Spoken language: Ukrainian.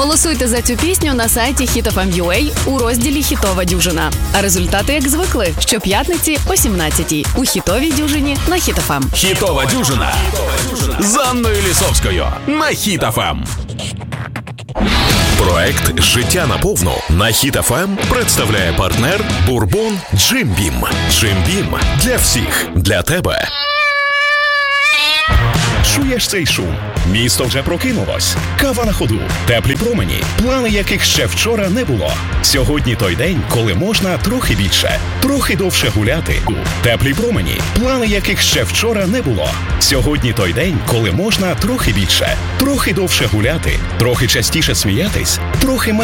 Голосуйте за цю пісню на сайті Hit.FM.ua у розділі «Хітова дюжина». А результати, як звикли, щоп'ятниці о 17-й у «Хітовій дюжині» на Hit.FM. Хітова дюжина з Анною Лісовською на Hit.FM. Проект «Життя наповну» на Hit.FM представляє партнер Бурбон Джим Бім. Джим Бім для всіх, для тебе. Чуєш цей шум? Місто вже прокинулось. Кава на ходу, теплі промені, плани яких ще вчора не було. Сьогодні той день, коли можна трохи більше, трохи довше гуляти. Теплі промені, плани яких ще вчора не було. Сьогодні той день, коли можна трохи більше, трохи довше гуляти, трохи частіше сміятись, трохи